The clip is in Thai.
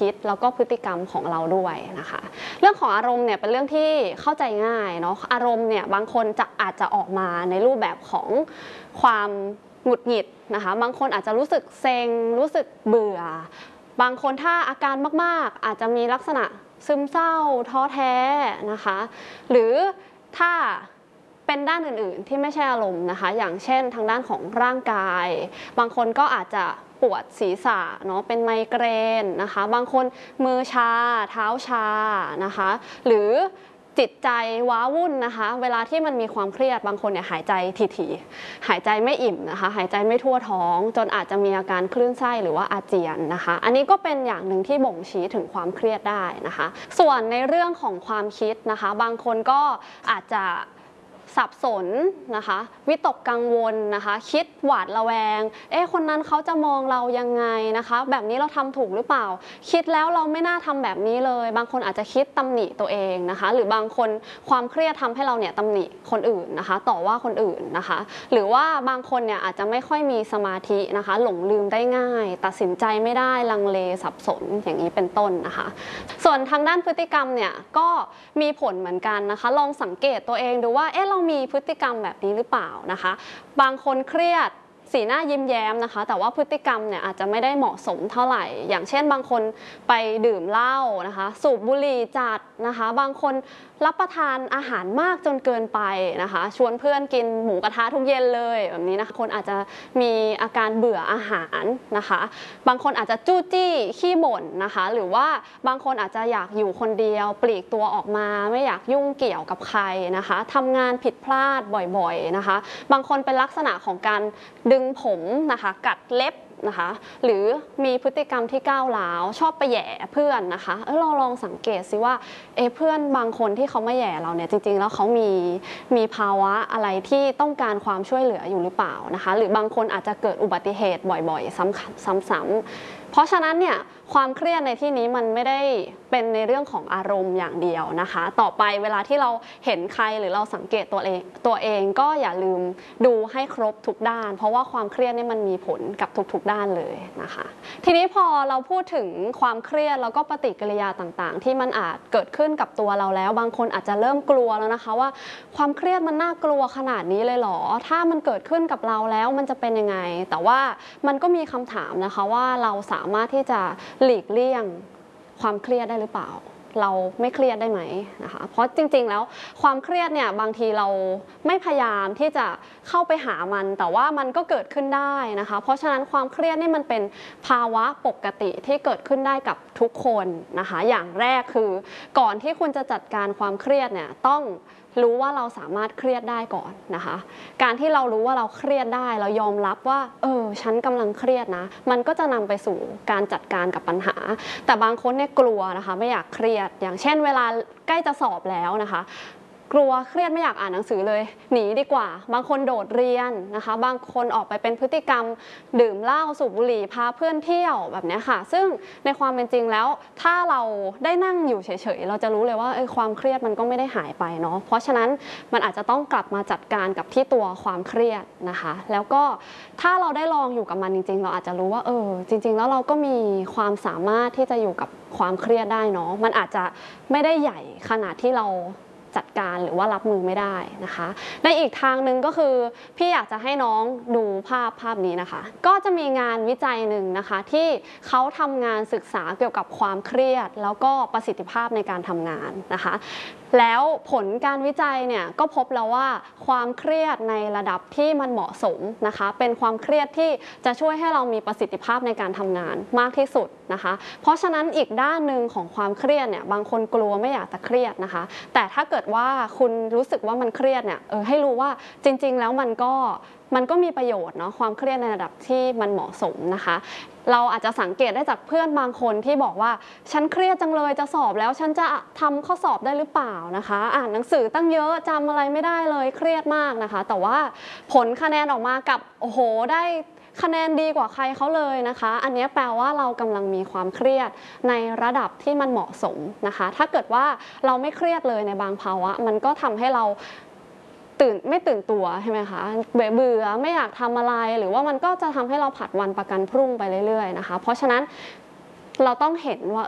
คิดแล้วก็พฤติกรรมของเราด้วยนะคะเรื่องของอารมณ์เนี่ยเป็นเรื่องที่เข้าใจง่ายเนาะอารมณ์เนี่ยบางคนอาจจะออกมาในรูปแบบของความหงุดหงิดนะคะบางคนอาจจะรู้สึกเซ็งรู้สึกเบื่อบางคนถ้าอาการมากๆอาจจะมีลักษณะซึมเศร้าท้อแท้นะคะหรือถ้าเป็นด้านอื่นๆที่ไม่ใช่อารมณ์นะคะอย่างเช่นทางด้านของร่างกายบางคนก็อาจจะปวดศีรษะเนาะเป็นไมเกรนนะคะบางคนมือชาเท้าชานะคะหรือจิตใจว้าวุ่นนะคะเวลาที่มันมีความเครียดบางคนเนี่ยหายใจถี่ๆหายใจไม่อิ่มนะคะหายใจไม่ทั่วท้องจนอาจจะมีอาการคลื่นไส้หรือว่าอาเจียนนะคะอันนี้ก็เป็นอย่างหนึ่งที่บ่งชี้ถึงความเครียดได้นะคะส่วนในเรื่องของความคิดนะคะบางคนก็อาจจะสับสนนะคะวิตกกังวลนะคะคิดหวาดระแวงคนนั้นเขาจะมองเรายังไงนะคะแบบนี้เราทำถูกหรือเปล่าคิดแล้วเราไม่น่าทำแบบนี้เลยบางคนอาจจะคิดตำหนิตัวเองนะคะหรือบางคนความเครียดทำให้เราเนี่ยตำหนิคนอื่นนะคะต่อว่าคนอื่นนะคะหรือว่าบางคนเนี่ยอาจจะไม่ค่อยมีสมาธินะคะหลงลืมได้ง่ายตัดสินใจไม่ได้ลังเลสับสนอย่างนี้เป็นต้นนะคะส่วนทางด้านพฤติกรรมเนี่ยก็มีผลเหมือนกันนะคะลองสังเกตตัวเองดูว่าเรามีพฤติกรรมแบบนี้หรือเปล่านะคะบางคนเครียดสีหน้ายิ้มแย้มนะคะแต่ว่าพฤติกรรมเนี่ยอาจจะไม่ได้เหมาะสมเท่าไหร่อย่างเช่นบางคนไปดื่มเหล้านะคะสูบบุหรี่จัดนะคะบางคนรับประทานอาหารมากจนเกินไปนะคะชวนเพื่อนกินหมูกระทะทุกเย็นเลยแบบนี้นะคะคนอาจจะมีอาการเบื่ออาหารนะคะบางคนอาจจะจู้จี้ขี้บ่นนะคะหรือว่าบางคนอาจจะอยากอยู่คนเดียวปลีกตัวออกมาไม่อยากยุ่งเกี่ยวกับใครนะคะทำงานผิดพลาดบ่อยๆนะคะบางคนเป็นลักษณะของการดึงผมนะคะกัดเล็บนะคะหรือมีพฤติกรรมที่ก้าวร้าวชอบไปแหย่เพื่อนนะคะเราลองสังเกตซิว่าเพื่อนบางคนที่เขาไม่แหย่เราเนี่ยจริงๆแล้วเขามีภาวะอะไรที่ต้องการความช่วยเหลืออยู่หรือเปล่านะคะหรือบางคนอาจจะเกิดอุบัติเหตุบ่อยๆซ้ำๆเพราะฉะนั้นเนี่ยความเครียดในที่นี้มันไม่ได้เป็นในเรื่องของอารมณ์อย่างเดียวนะคะต่อไปเวลาที่เราเห็นใครหรือเราสังเกตตัวเองก็อย่าลืมดูให้ครบทุกด้านเพราะว่าความเครียดนี่มันมีผลกับทุกๆด้านเลยนะคะทีนี้พอเราพูดถึงความเครียดแล้วก็ปฏิกิริยาต่างๆที่มันอาจเกิดขึ้นกับตัวเราแล้วบางคนอาจจะเริ่มกลัวแล้วนะคะว่าความเครียดมันน่ากลัวขนาดนี้เลยเหรอถ้ามันเกิดขึ้นกับเราแล้วมันจะเป็นยังไงแต่ว่ามันก็มีคำถามนะคะว่าเราสามารถที่จะหลีกเลี่ยงความเครียดได้หรือเปล่าเราไม่เครียดได้ไหมนะคะเพราะจริงๆแล้วความเครียดเนี่ยบางทีเราไม่พยายามที่จะเข้าไปหามันแต่ว่ามันก็เกิดขึ้นได้นะคะเพราะฉะนั้นความเครียดนี่มันเป็นภาวะปกติที่เกิดขึ้นได้กับทุกคนนะคะอย่างแรกคือก่อนที่คุณจะจัดการความเครียดเนี่ยต้องรู้ว่าเราสามารถเครียดได้ก่อนนะคะการที่เรารู้ว่าเราเครียดได้เรายอมรับว่าฉันกำลังเครียดนะมันก็จะนำไปสู่การจัดการกับปัญหาแต่บางคนเนี่ยกลัวนะคะไม่อยากเครียดอย่างเช่นเวลาใกล้จะสอบแล้วนะคะกลัวเครียดไม่อยากอ่านหนังสือเลยหนีดีกว่าบางคนโดดเรียนนะคะบางคนออกไปเป็นพฤติกรรมดื่มเหล้าสูบบุหรี่พาเพื่อนเที่ยวแบบนี้ค่ะซึ่งในความเป็นจริงแล้วถ้าเราได้นั่งอยู่เฉยๆเราจะรู้เลยว่าความเครียดมันก็ไม่ได้หายไปเนาะเพราะฉะนั้นมันอาจจะต้องกลับมาจัดการกับที่ตัวความเครียดนะคะแล้วก็ถ้าเราได้ลองอยู่กับมันจริงๆเราอาจจะรู้ว่าจริงๆแล้วเราก็มีความสามารถที่จะอยู่กับความเครียดได้เนาะมันอาจจะไม่ได้ใหญ่ขนาดที่เราจัดการหรือว่ารับมือไม่ได้นะคะในอีกทางหนึ่งก็คือพี่อยากจะให้น้องดูภาพนี้นะคะก็จะมีงานวิจัยหนึ่งนะคะที่เขาทำงานศึกษาเกี่ยวกับความเครียดแล้วก็ประสิทธิภาพในการทำงานนะคะแล้วผลการวิจัยเนี่ยก็พบแล้วว่าความเครียดในระดับที่มันเหมาะสมนะคะเป็นความเครียดที่จะช่วยให้เรามีประสิทธิภาพในการทำงานมากที่สุดนะคะเพราะฉะนั้นอีกด้านหนึ่งของความเครียดเนี่ยบางคนกลัวไม่อยากจะเครียดนะคะแต่ถ้าเกิดว่าคุณรู้สึกว่ามันเครียดเนี่ยให้รู้ว่าจริงๆแล้วมันก็มีประโยชน์เนาะความเครียดในระดับที่มันเหมาะสมนะคะเราอาจจะสังเกตได้จากเพื่อนบางคนที่บอกว่าฉันเครียดจังเลยจะสอบแล้วฉันจะทำข้อสอบได้หรือเปล่านะคะอ่านหนังสือตั้งเยอะจำอะไรไม่ได้เลยเครียดมากนะคะแต่ว่าผลคะแนนออกมากับโอ้โหได้คะแนนดีกว่าใครเขาเลยนะคะอันนี้แปลว่าเรากำลังมีความเครียดในระดับที่มันเหมาะสมนะคะถ้าเกิดว่าเราไม่เครียดเลยในบางภาวะมันก็ทำให้เราไม่ตื่นตัวใช่ไหมคะเบื่อไม่อยากทำอะไรหรือว่ามันก็จะทำให้เราผัดวันประกันพรุ่งไปเรื่อยๆนะคะเพราะฉะนั้นเราต้องเห็นว่า